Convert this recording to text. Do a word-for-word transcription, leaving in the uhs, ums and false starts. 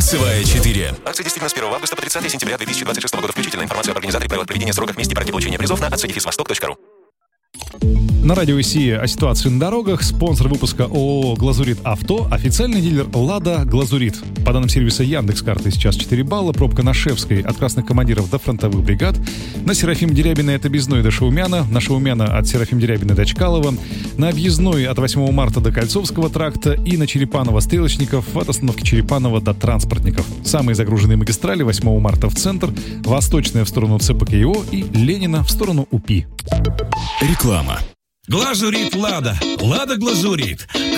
Кольцевая четыре. Акция действительно с первого августа по тридцатое сентября две тысячи двадцать шестого года включительно. Информацию об организаторе, правилах проведения, сроках, месте и порядке получения призов на ацдефисвосток точка ру. На радио ИСИ о ситуации на дорогах. Спонсор выпуска ООО «Глазурит Авто». Официальный дилер «Лада Глазурит». По данным сервиса Яндекс.Карты сейчас четыре балла. Пробка на Шевской от красных командиров до фронтовых бригад. На Серафим Дерябина от объездной до Шаумяна. На Шаумяна от Серафим Дерябина до Чкалова. На объездной от восьмого марта до Кольцовского тракта. И на Черепаново Стрелочников от остановки Черепаново до Транспортников. Самые загруженные магистрали: восьмого марта в центр, Восточная в сторону ЦПКИО и Ленина в сторону УПИ. Реклама. Глазурит Лада. Лада Глазурит.